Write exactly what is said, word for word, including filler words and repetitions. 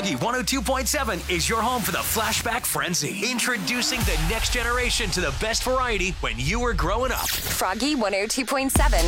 Froggy one oh two point seven is your home for the Flashback Frenzy. Introducing the next generation to the best variety when you were growing up. Froggy one oh two point seven.